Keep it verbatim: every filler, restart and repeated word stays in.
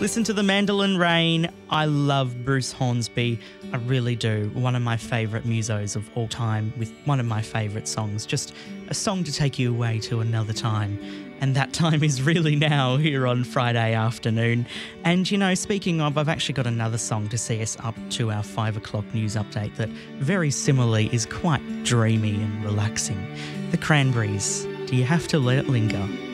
Listen to the Mandolin Rain. I love Bruce Hornsby. I really do. One of my favourite musos of all time, with one of my favourite songs. Just a song to take you away to another time. And that time is really now here on Friday afternoon. And, you know, speaking of, I've actually got another song to see us up to our five o'clock news update that very similarly is quite dreamy and relaxing. The Cranberries, Do You Have to Let It Linger?